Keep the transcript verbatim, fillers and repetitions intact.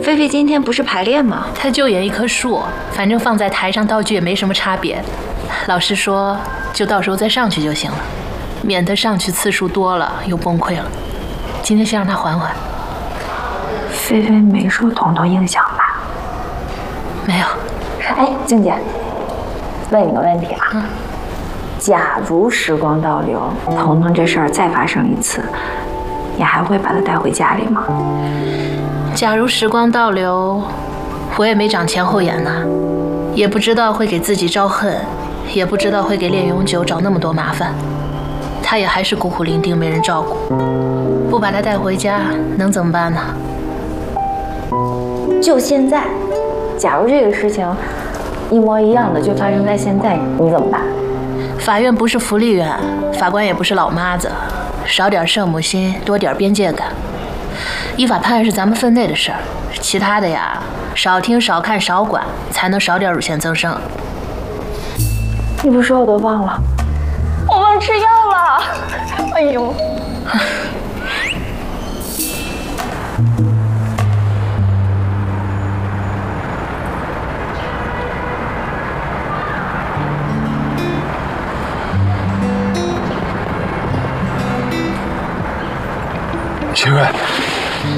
菲菲今天不是排练吗？ 她就演一棵树，反正放在台上道具也没什么差别。老师说，就到时候再上去就行了，免得上去次数多了又崩溃了。今天先让她缓缓。 菲菲没受彤彤影响吧？ 没有。 哎，静姐，问你个问题啊。嗯。假如时光倒流，彤彤这事儿再发生一次，你还会把她带回家里吗？ 假如时光倒流，我也没长前后眼呢，也不知道会给自己招恨，也不知道会给练永久找那么多麻烦。他也还是孤苦伶仃，没人照顾，不把他带回家，能怎么办呢？ 就现在，假如这个事情一模一样的就发生在现在，你怎么办？ 法院不是福利院，法官也不是老妈子，少点圣母心，多点边界感。依法判案是咱们分内的事儿，其他的呀，少听少看少管，才能少点乳腺增生。 你不说我都忘了，我忘吃药了。哎呦！ 秦瑞，